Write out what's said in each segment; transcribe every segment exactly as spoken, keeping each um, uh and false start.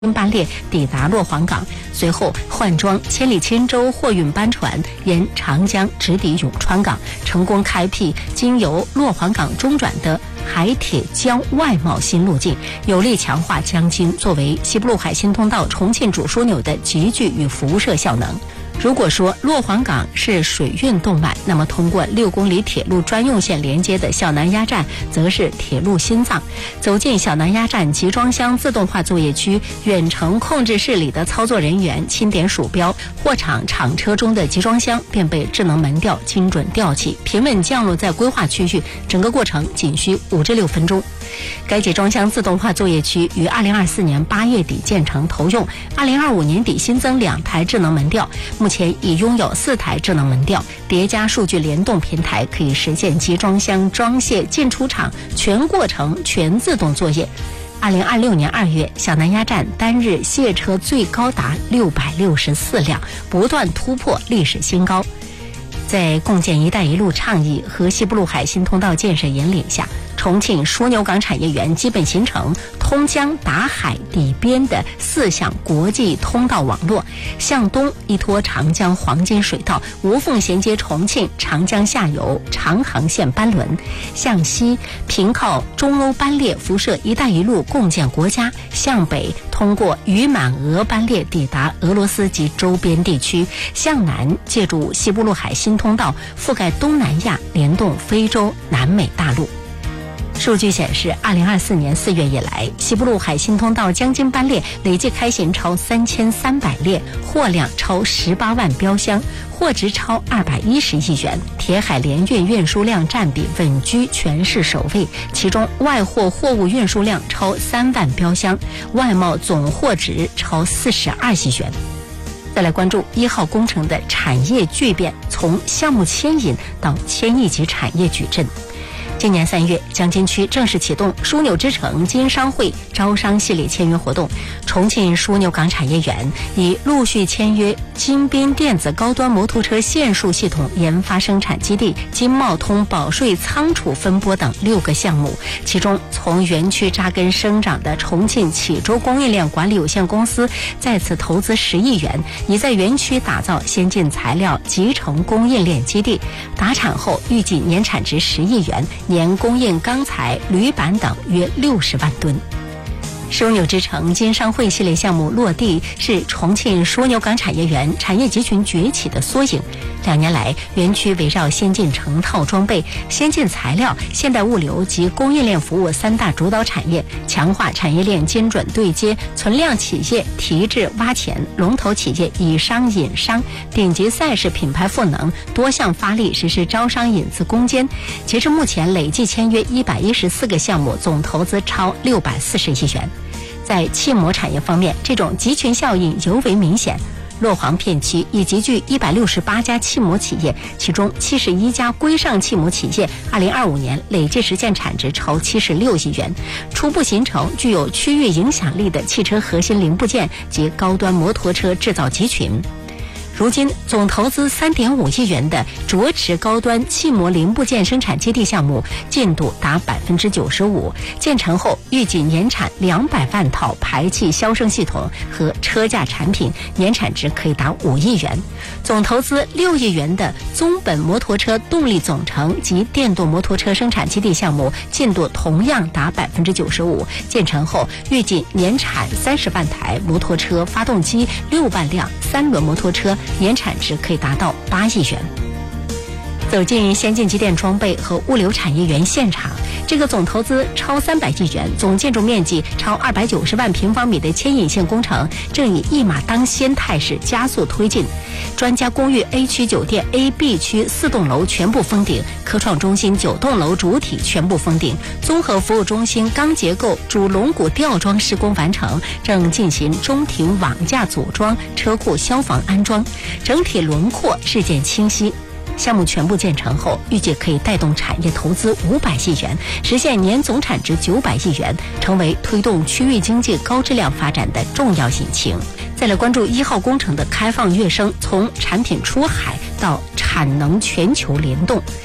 班列抵达洛黄港，随后换装千里千舟货运班船沿长江直抵永川港，成功开辟经由洛黄港中转的海铁江外贸新路径，有力强化江津作为西部陆海新通道重庆主枢纽的集聚与辐射效能。如果说洛黄港是水运动脉，那么通过六公里铁路专用线连接的小南鸭站则是铁路心脏。走进小南鸭站集装箱自动化作业区，远程控制室里的操作人员轻点鼠标，货场厂车中的集装箱便被智能门吊精准吊起，平稳降落在规划区域，整个过程仅需五至六分钟。该集装箱自动化作业区于二零二四年八月底建成投用，二零二五年底新增两台智能门吊，目前已拥有四台智能门吊，叠加数据联动平台，可以实现集装箱装卸进出厂全过程全自动作业。二零二六年二月，小南鸭站单日卸车最高达六百六十四辆，不断突破历史新高。在共建“一带一路”倡议和西部陆海新通道建设引领下，重庆枢纽港产业园基本形成通江达海抵边的四项国际通道网络，向东依托长江黄金水道无缝衔接重庆长江下游长航线班轮，向西凭靠中欧班列辐射“一带一路”共建国家，向北通过与满俄班列抵达俄罗斯及周边地区，向南借助西部陆海新通道覆盖东南亚，联动非洲、南美大陆。数据显示，二零二四年四月以来，西部陆海新通道江津班列累计开行超三千三百列，货量超十八万标箱，货值超二百一十亿元，铁海联运运输量占比稳居全市首位，其中外货货物运输量超三万标箱，外贸总货值超四十二亿元。再来关注一号工程的产业巨变，从项目牵引到千亿级产业矩阵。今年三月，江津区正式启动枢纽之城金商会招商系列签约活动。重庆枢纽港产业园已陆续签约金滨电子高端摩托车线束系统研发生产基地、金茂通保税仓储分拨等六个项目。其中，从园区扎根生长的重庆启州供应链管理有限公司在此投资十亿元，已在园区打造先进材料集成供应链基地。达产后，预计年产值十亿元。年供应钢材、铝板等约六十万吨。枢纽之城金商会系列项目落地，是重庆枢纽港产业园产业集群崛起的缩影。两年来，园区围绕先进成套装备、先进材料、现代物流及供应链服务三大主导产业，强化产业链精准对接，存量企业提质挖潜，龙头企业以商引商，顶级赛事品牌赋能，多项发力实施招商引资攻坚。截至目前，累计签约一百一十四个项目，总投资超六百四十亿元。在汽膜产业方面，这种集群效应尤为明显。洛黄片区已集聚一百六十八家汽膜企业，其中七十一家规上汽膜企业，二零二五年累计实现产值超七十六亿元，初步形成具有区域影响力的汽车核心零部件及高端摩托车制造集群。如今，总投资三点五亿元的涿池高端汽膜零部件生产基地项目进度达百分之九十五，建成后预计年产两百万套排气消声系统和车架产品，年产值可以达五亿元。总投资六亿元的宗本摩托车动力总成及电动摩托车生产基地项目进度同样达百分之九十五，建成后预计年产三十万台摩托车发动机，六万辆三轮摩托车，年产值可以达到八亿元。走进先进机电装备和物流产业园现场，这个总投资超三百亿元、总建筑面积超二百九十万平方米的牵引线工程，正以一马当先态势加速推进。专家公寓 A 区酒店 A、B 区四栋楼全部封顶，科创中心九栋楼主体全部封顶，综合服务中心钢结构主龙骨吊装施工完成，正进行中庭网架组装、车库消防安装，整体轮廓日渐清晰。项目全部建成后，预计可以带动产业投资五百亿元，实现年总产值九百亿元，成为推动区域经济高质量发展的重要引擎。再来关注一号工程的开放跃升，从产品出海到产能全球联动。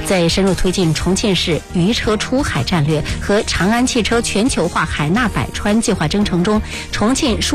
在深入推进重庆市渔车出海战略和长安汽车全球化海纳百川计划征程中，重庆